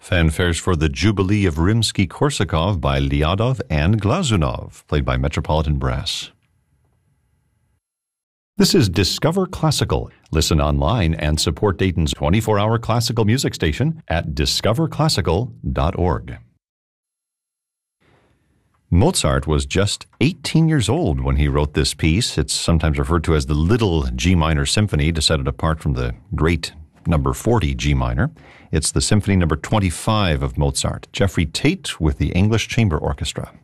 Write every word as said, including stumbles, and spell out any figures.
Fanfares for the Jubilee of Rimsky-Korsakov by Lyadov and Glazunov, played by Metropolitan Brass. This is Discover Classical. Listen online and support Dayton's twenty-four hour classical music station at discover classical dot org. Mozart was just eighteen years old when he wrote this piece. It's sometimes referred to as the Little G Minor Symphony to set it apart from the great number forty G Minor. It's the Symphony number twenty-five of Mozart. Jeffrey Tate with the English Chamber Orchestra.